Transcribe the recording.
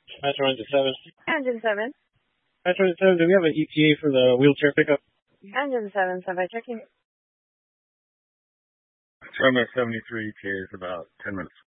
Metro Engine 7. Engine 7. Metro Engine 7, do we have an ETA for the wheelchair pickup? Engine 7, standby checking. Terminal 73 ETA is about 10 minutes.